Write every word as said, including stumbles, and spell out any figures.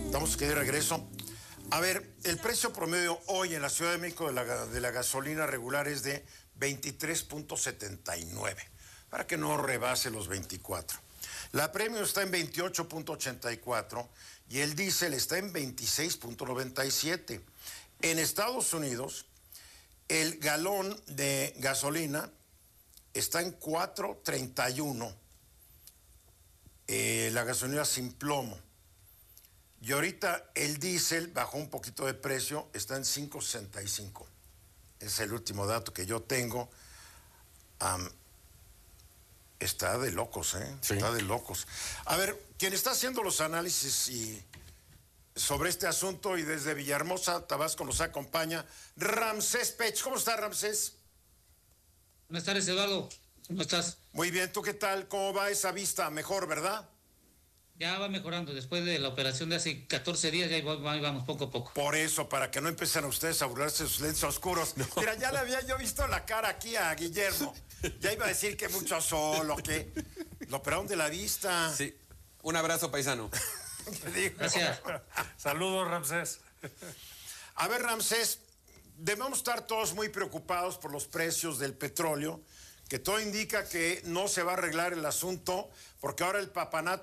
Estamos aquí de regreso. A ver, el precio promedio hoy en la Ciudad de México de la, de la gasolina regular es de veintitrés punto setenta y nueve, para que no rebase los veinticuatro. La premium está en veintiocho punto ochenta y cuatro y el diésel está en veintiséis punto noventa y siete. En Estados Unidos, el galón de gasolina está en cuatro treinta y uno, eh, la gasolina sin plomo. Y ahorita el diésel bajó un poquito de precio, está en cinco sesenta y cinco. Es el último dato que yo tengo. Um, está de locos, ¿eh? Sí. Está de locos. A ver, quien está haciendo los análisis y sobre este asunto y desde Villahermosa, Tabasco, nos acompaña Ramsés Pech. ¿Cómo está, Ramsés? Buenas tardes, Eduardo. ¿Cómo estás? Muy bien, ¿tú qué tal? ¿Cómo va esa vista? Mejor, ¿verdad? Ya va mejorando. Después de la operación de hace catorce días, ya vamos poco a poco. Por eso, para que no empiecen a ustedes a burlarse de sus lentes oscuros. No. Mira, ya le había yo visto la cara aquí a Guillermo. Ya iba a decir que mucho sol o que lo operaron de la vista. Sí. Un abrazo, paisano. Gracias. Saludos, Ramsés. A ver, Ramsés, debemos estar todos muy preocupados por los precios del petróleo, que todo indica que no se va a arreglar el asunto, porque ahora el papanato